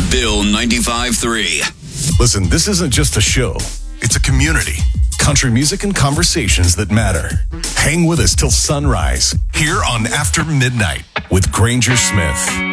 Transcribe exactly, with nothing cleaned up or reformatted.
Bill ninety-five three. Listen, this isn't just a show. It's a community. Country music and conversations that matter. Hang with us till sunrise here on After Midnight with Granger Smith.